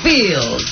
feels.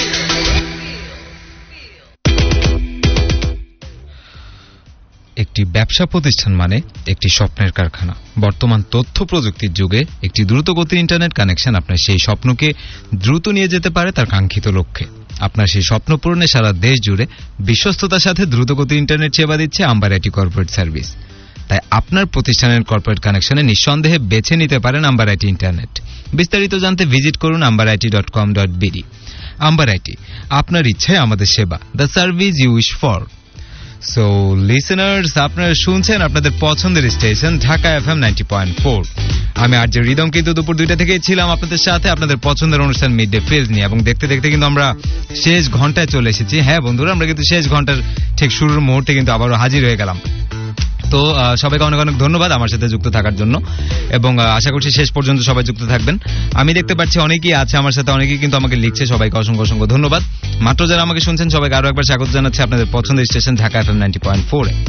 একটি ব্যবসা প্রতিষ্ঠান মানে একটি স্বপ্নের কারখানা। বর্তমান তথ্য প্রযুক্তির যুগে একটি দ্রুতগতির ইন্টারনেট কানেকশন আপনার সেই স্বপ্নকে দ্রুত নিয়ে যেতে পারে তার কাঙ্ক্ষিত লক্ষ্যে। আপনার সেই স্বপ্ন পূরণে সারা দেশ জুড়ে বিশ্বস্ততার সাথে দ্রুতগতির ইন্টারনেট সেবা দিচ্ছে আম্বার আইটি কর্পোরেট সার্ভিস। তাই আপনার প্রতিষ্ঠানের কর্পোরেট কানেকশনে নিঃসন্দেহে বেছে নিতে পারেন আম্বার আইটি ইন্টারনেট। বিস্তারিত জানতে ভিজিট করুন ambarit.com.bd। আম্বার আইটি, আপনার ইচ্ছায় আমাদের সেবা, the service you wish for. So listeners, আপনারা শুনছেন আপনাদের পছন্দের স্টেশন ঢাকা FM 90.4। আমি আরজে রিদম কিন্তু দুপুর 2টা থেকেই ছিলাম আপনাদের সাথে আপনাদের পছন্দের অনুষ্ঠান মিড ডে ফিলস নিয়ে, এবং দেখতে দেখতে কিন্তু আমরা শেষ ঘন্টায় চলে এসেছি। হ্যাঁ বন্ধুরা, আমরা কিন্তু শেষ ঘন্টার ঠিক শুরুর মুহূর্তে কিন্তু আবারও হাজির হয়ে গেলাম। তো সবাইকে অনেক অনেক ধন্যবাদ আমার সাথে যুক্ত থাকার জন্য, এবং আশা করছি শেষ পর্যন্ত সবাই যুক্ত থাকবেন। আমি দেখতে পাচ্ছি অনেকেই আছে আমার সাথে, অনেকেই কিন্তু আমাকে লিখছে। সবাইকে অসংখ্য অসংখ্য ধন্যবাদ। মাত্র যারা আমাকে শুনছেন সবাইকে আরো একবার স্বাগত জানাচ্ছি আপনাদের পছন্দের স্টেশন ঢাকা FM 90.4 এ।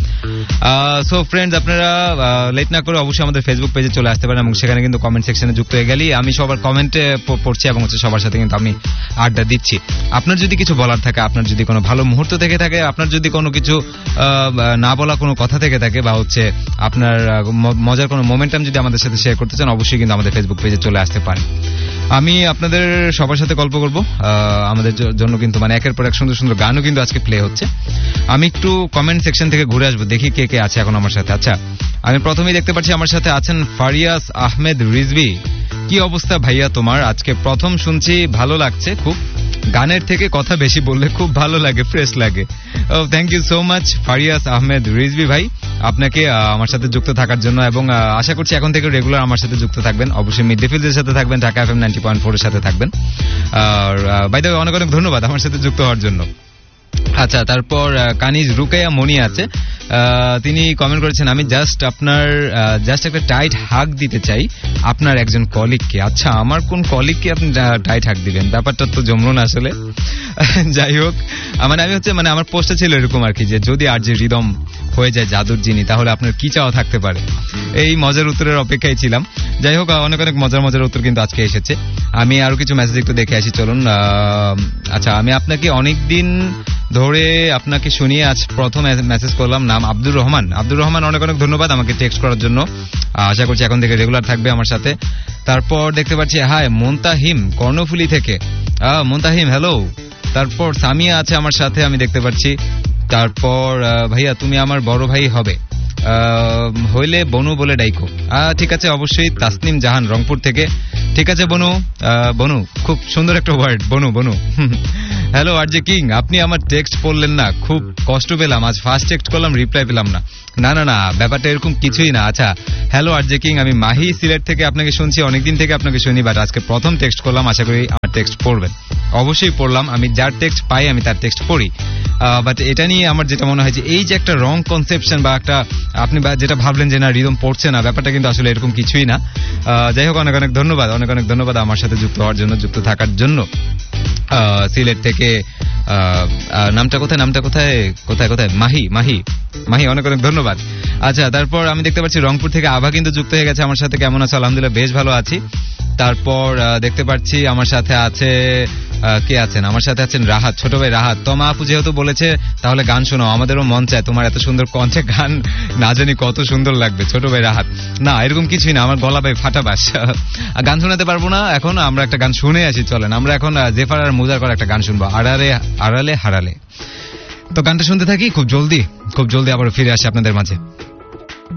সো ফ্রেন্ডস, আপনারা লেট না করে অবশ্যই আমাদের ফেসবুক পেজে চলে আসতে পারেন, এবং সেখানে কিন্তু কমেন্ট সেকশনে যুক্ত হয়ে গেলেই আমি সবার কমেন্টে পড়ছি, এবং সবার সাথে কিন্তু আমি আড্ডা দিচ্ছি। আপনার যদি কিছু বলার থাকে, আপনার যদি কোনো ভালো মুহূর্ত থেকে থাকে, আপনার যদি কোনো কিছু না বলা কোনো কথা থেকে থাকে, বা হচ্ছে আপনার মজার কোনো মোমেন্টাম যদি আমাদের সাথে শেয়ার করতে চান, অবশ্যই কিন্তু আমাদের ফেসবুক পেজে চলে আসতে পারেন। আমি আপনাদের সবার সাথে গল্প করব। আমাদের জন্য কিন্তু মানে একের পর এক সুন্দর সুন্দর গানও কিন্তু আজকে প্লে হচ্ছে। আমি একটু কমেন্ট সেকশন থেকে ঘুরে আসবো, দেখি কে কে আছে এখন আমার সাথে। আচ্ছা, আমি প্রথমেই দেখতে পাচ্ছি আমার সাথে আছেন ফারিয়াস আহমেদ রিজভি। কি অবস্থা ভাইয়া তোমার? আজকে প্রথম শুনছি, ভালো লাগছে খুব। গানের থেকে কথা বেশি বললে খুব ভালো লাগে, ফ্রেশ লাগে। Thank you so much ফারিয়াস Ahmed Rizvi ভাই, আপনাকে আমার সাথে যুক্ত থাকার জন্য, এবং আশা করছি এখন থেকে রেগুলার আমার সাথে যুক্ত থাকবেন। অবশ্যই মিড ডে ফিল্ডের সাথে থাকবেন, ঢাকা FM 90.4 এর সাথে থাকবেন। আর বাই দ্য ওয়ে, অনেক অনেক ধন্যবাদ আমার সাথে যুক্ত হওয়ার জন্য। আচ্ছা, তারপর কানিজ রুকাইয়া মনি আছে, তিনি কমেন্ট করেছেন, আমি জাস্ট একটা টাইট হাগ দিতে চাই আপনার একজন কলিগকে। আচ্ছা, আমার কোন কলিগকে আপনি টাইট হাগ দিবেন? ব্যাপারটা তো জমলো না আসলে। যাই হোক, আমি আমার পোস্টে ছিল এরকম আর কি, যে যদি আর যে রিদম হয়ে যায় জাদুর জিনি, তাহলে আপনার কি চাওয়া থাকতে পারে? এই মজার উত্তরের অপেক্ষায় ছিলাম। যাই হোক, অনেক অনেক মজার উত্তর কিন্তু আজকে এসেছে। আমি আরো কিছু মেসেজ একটু দেখে আসি, চলুন। আচ্ছা, আমি আপনাকে অনেকদিন ধরে আপনাকে শুনিয়ে আজ প্রথম মেসেজ করলাম। নাম আব্দুর রহমান। আব্দুর রহমান, অনেক অনেক ধন্যবাদ আমাকে টেক্সট করার জন্য। আশা করছি এখন থেকে রেগুলার থাকবে আমার সাথে। তারপর দেখতে পাচ্ছি হাই মুনতাহিম কর্ণফুলি থেকে। মুনতাহিম, হ্যালো। তারপর সামিয়া আছে আমার সাথে, আমি দেখতে পাচ্ছি। তারপর ভাইয়া তুমি আমার বড় ভাই হবে, হইলে বনু বলে ডাইকো। ঠিক আছে, অবশ্যই। তাসনিম জাহান রংপুর থেকে। ঠিক আছে বনু, বনু খুব সুন্দর একটা ওয়ার্ড, বনু বনু। হ্যালো আরজে কিং, আপনি আমার টেক্সট পড়লেন না, খুব কষ্ট পেলাম। আজ ফার্স্ট টেক্সট করলাম, রিপ্লাই পেলাম না। না, ব্যাপারটা এরকম কিছুই না। আচ্ছা, হ্যালো আরজে কিং, আমি মাহি সিলেট থেকে আপনাকে শুনছি, অনেকদিন থেকে আপনাকে শুনি, বাট আজকে প্রথম টেক্সট করলাম। আশা করি আমার টেক্সট পড়বেন। অবশ্যই পড়লাম, আমি যার টেক্সট পাই আমি তার টেক্সট পড়ি। বাট এটা নিয়ে আমার যেটা মনে হয় যে এই যে একটা রং কনসেপশন, বা একটা আপনি যেটা ভাবলেন যে না রিদম পড়ছে না, ব্যাপারটা কিন্তু আসলে এরকম কিছুই না। যাই হোক, অনেক অনেক ধন্যবাদ আমার সাথে যুক্ত হওয়ার জন্য, যুক্ত থাকার জন্য। সিলেট থেকে নামটা কোথায় মাহি, অনেক অনেক ধন্যবাদ। আচ্ছা, তারপর আমি দেখতে পাচ্ছি রংপুর থেকে আভা কিন্তু যুক্ত হয়ে গেছে আমার সাথে। কেমন আছো? আলহামদুলিল্লাহ বেশ ভালো আছি। তারপর দেখতে পাচ্ছি আমার সাথে আছে কে আছেন? আমার সাথে আছেন রাহাত, ছোট ভাই রাহাত। তোমা আপু যেহেতু বলেছে তাহলে গান শোনাও, আমাদেরও মন চায় তোমার এত সুন্দর কণ্ঠে গান না জানি কত সুন্দর লাগবে। ছোট ভাই রাহাত, না এরকম কিছুই না, আমার গলা ভাই ফাটা বাস, গান শোনাতে পারবো না এখন। আমরা একটা গান শুনে আসি, চলেন আমরা এখন জেফার আর মুজার করে একটা গান শুনবো, আড়ালে হারালে। তো গানটা শুনতে থাকি, খুব জলদি আবার ফিরে আসি আপনাদের মাঝে।